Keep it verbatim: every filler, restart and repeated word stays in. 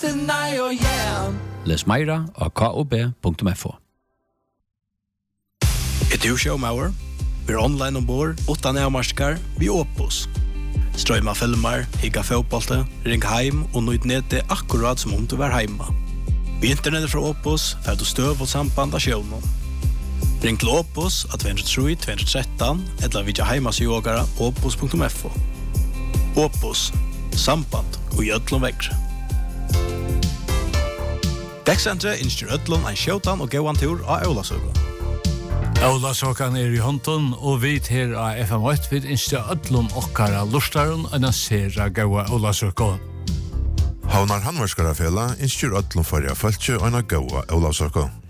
deny or yeah. Les meira av k o b punktum f o. Er du showmauer? Vi er online ombord, utan avmarskar, vi Opus. Strøyma filmer, higga fotbollte, ring heim og nøyd nede akkurat som om du var heima. Vi internettet fra Opus får du støv og samband av sjøvnen. Ring til Opus av två tre tre två ett tre eller vidja heimasjogara opus punktum f o. Opus, samband og gjødlom vekkre. Dekksentret innstyr ødlom en sjøtan og gåan tur av Aulasøga. Aulasøkan er i hånden, og vi her av F M åtte vil innstyr ødlom okkara lustaren og nasera gåa Aulasøka. Havnar Handverskara fela innstyr ødlom fyrir fölkje og en gåa Aulasøka.